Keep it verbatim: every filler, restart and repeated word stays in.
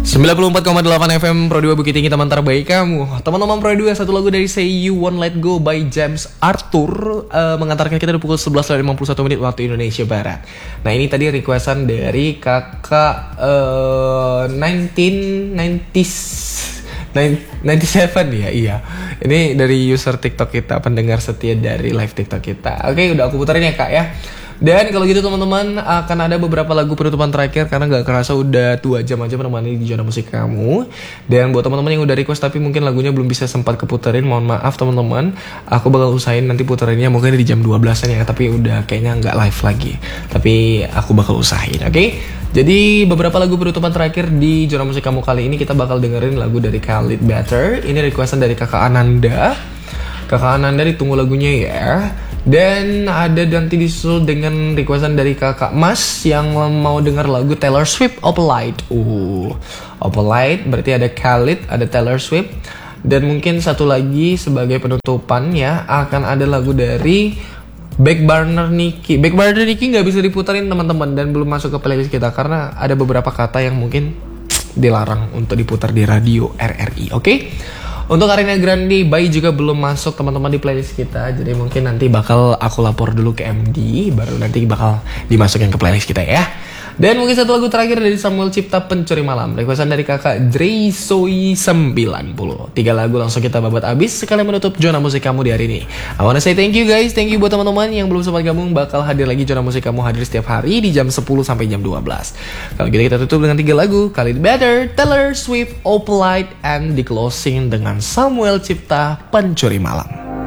sembilan puluh empat koma delapan F M Pro dua Bukit Tinggi, teman terbaik kamu. Teman-teman Pro dua, satu lagu dari Say You Won't Let Go by James Arthur uh, mengantarkan kita di pukul sebelas lewat lima puluh satu menit waktu Indonesia Barat. Nah, ini tadi requestan dari kakak uh, nineteen nineties sembilan puluh tujuh ya, iya. Ini dari user TikTok kita, pendengar setia dari live TikTok kita. Oke, udah aku puterin ya kak ya. Dan kalau gitu teman-teman, akan ada beberapa lagu penutupan terakhir karena gak kerasa udah dua jam aja menemani di zona musik kamu. Dan buat teman-teman yang udah request tapi mungkin lagunya belum bisa sempat keputerin, mohon maaf teman-teman. Aku bakal usahain nanti puterinnya mungkin di jam dua belasan ya, tapi udah kayaknya gak live lagi. Tapi aku bakal usahain, oke? Okay? Jadi beberapa lagu penutupan terakhir di zona musik kamu kali ini kita bakal dengerin lagu dari Khalid Better. Ini requestan dari kakak Ananda. Kakak Ananda ditunggu lagunya ya. Dan ada nanti disusul dengan requestan dari kakak Mas yang mau denger lagu Taylor Swift Opalite. Uh, Opalite berarti ada Khalid, ada Taylor Swift. Dan mungkin satu lagi sebagai penutupan ya, akan ada lagu dari Backburner Nicky. Backburner Nicky gak bisa diputarin teman-teman dan belum masuk ke playlist kita karena ada beberapa kata yang mungkin dilarang untuk diputar di radio R R I, oke? Okay? Untuk Ariana Grande, Bayi juga belum masuk teman-teman di playlist kita. Jadi mungkin nanti bakal aku lapor dulu ke M D, baru nanti bakal dimasukin ke playlist kita ya. Dan mungkin satu lagu terakhir dari Samuel Cipta, Pencuri Malam. Requestan dari kakak Dre Soy sembilan puluh. Tiga lagu langsung kita babat abis sekalian menutup zona musik kamu di hari ini. I wanna say thank you guys. Thank you buat teman-teman yang belum sempat gabung. Bakal hadir lagi zona musik kamu hadir setiap hari di jam sepuluh sampai jam dua belas. Kalau gitu kita tutup dengan tiga lagu. Khalid Better, Taylor Swift, Opalite, and di closing dengan Samuel Cipta, Pencuri Malam.